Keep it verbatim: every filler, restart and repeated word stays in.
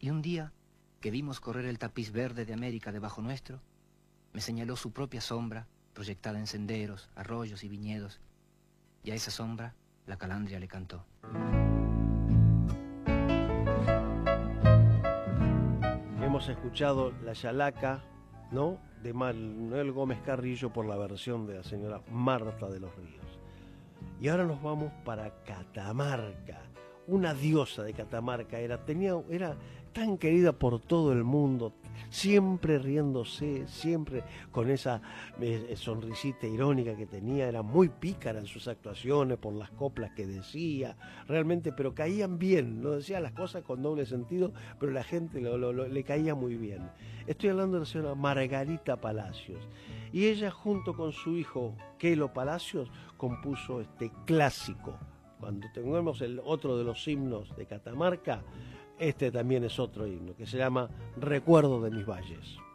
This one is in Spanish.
Y un día, que vimos correr el tapiz verde de América debajo nuestro, me señaló su propia sombra, proyectada en senderos, arroyos y viñedos, y a esa sombra la calandria le cantó. Hemos escuchado La Yalaca, ¿no?, de Manuel Gómez Carrillo por la versión de la señora Marta de los Ríos. Y ahora nos vamos para Catamarca. Una diosa de Catamarca era, tenía, era tan querida por todo el mundo, siempre riéndose, siempre con esa eh, sonrisita irónica que tenía, era muy pícara en sus actuaciones por las coplas que decía, realmente, pero caían bien, no decía las cosas con doble sentido, pero la gente lo, lo, lo, le caía muy bien. Estoy hablando de la señora Margarita Palacios, y ella junto con su hijo Quelo Palacios compuso este clásico. Cuando tengamos el otro de los himnos de Catamarca, este también es otro himno, que se llama Recuerdo de mis valles.